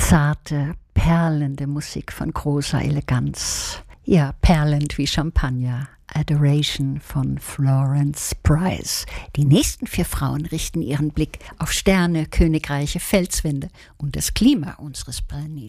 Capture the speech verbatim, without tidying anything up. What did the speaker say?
Zarte, perlende Musik von großer Eleganz. Ja, perlend wie Champagner. Adoration von Florence Price. Die nächsten vier Frauen richten ihren Blick auf Sterne, Königreiche, Felswände und das Klima unseres Planeten.